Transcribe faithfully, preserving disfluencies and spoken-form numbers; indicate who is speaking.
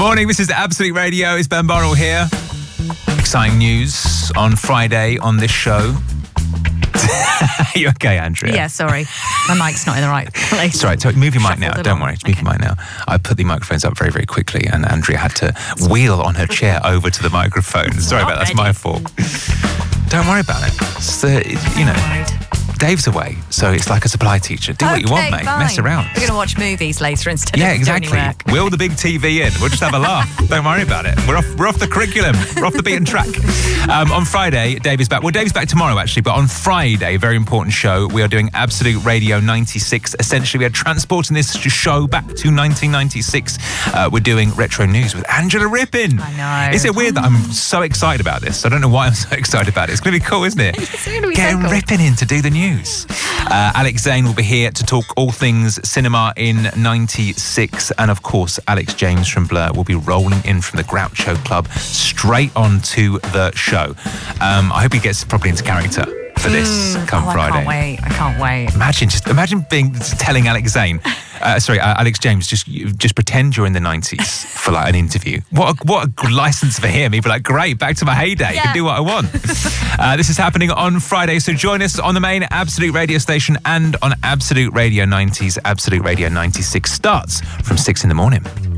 Speaker 1: Morning, this is Absolute Radio. It's Ben Burrell here. Exciting news on Friday on this show. You okay, Andrea?
Speaker 2: Yeah, sorry. My mic's not in the right place.
Speaker 1: It's all right. Move your mic now.
Speaker 2: Shuffled
Speaker 1: Don't
Speaker 2: along.
Speaker 1: worry. Move
Speaker 2: Okay.
Speaker 1: your mic now. I put the microphones up very, very quickly and Andrea had to wheel on her chair over to the microphone. Sorry about that. That's my fault. Don't worry about it. It's the, you know, Dave's away, so it's like a supply teacher. Do what you want,
Speaker 2: Okay,
Speaker 1: mate.
Speaker 2: fine.
Speaker 1: Mess around.
Speaker 2: We're going to watch movies later instead
Speaker 1: Yeah,
Speaker 2: of
Speaker 1: exactly.
Speaker 2: doing any work.
Speaker 1: Wheel the big T V in. We'll just have a laugh. Don't worry about it. We're off. We're off the curriculum. We're off the beaten track. Um, on Friday, Dave is back. Well, Dave's back tomorrow actually, but on Friday, very important show. We are doing Absolute Radio ninety-six. Essentially, we are transporting this show back to nineteen ninety-six. Uh, we're doing retro news with Angela Rippin.
Speaker 2: I know.
Speaker 1: Is it weird that I'm so excited about this? I don't know why I'm so excited about it. It's going to be cool, isn't it?
Speaker 2: It's going to be
Speaker 1: Getting
Speaker 2: so cool.
Speaker 1: Rippin in to do the news. Uh, Alex Zane will be here to talk all things cinema in ninety-six. And of course, Alex James from Blur will be rolling in from the Groucho Club straight onto the show. Um, I hope he gets properly into character for this
Speaker 2: Mm,
Speaker 1: come
Speaker 2: oh,
Speaker 1: Friday.
Speaker 2: I can't wait. I can't wait.
Speaker 1: Imagine just imagine being telling Alex Zane, uh, sorry, uh, Alex James, just just pretend you're in the nineties for like an interview. What a, what a license for him. He'd be like, great, back to my heyday.
Speaker 2: Yeah.
Speaker 1: Can do what I want. uh, this is happening on Friday, so join us on the main Absolute Radio station and on Absolute Radio nineties. Absolute Radio ninety-six starts from six in the morning.